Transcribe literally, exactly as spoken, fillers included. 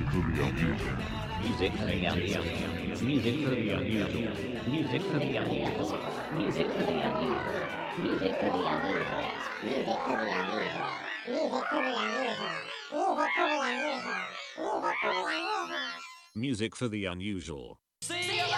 Music for the unusual. Music for the unusual. Music for the unusual. Music for the unusual. Music for the unusual. Music for the unusual. Music for the unusual. Music for the unusual. Music for the unusual. Music for the unusual.